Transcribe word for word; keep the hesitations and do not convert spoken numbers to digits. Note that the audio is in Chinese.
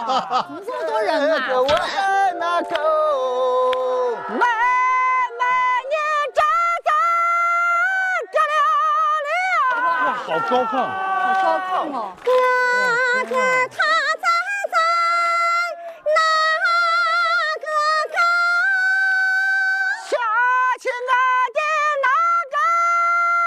哇，怎么这么多人啊？ 我爱那口， 妹妹你站在这里。 哇，好高亢。 好高亢哦！ 我这他